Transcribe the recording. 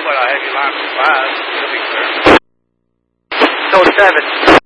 but I'll have you line for 5. It'll be clear. Code 7.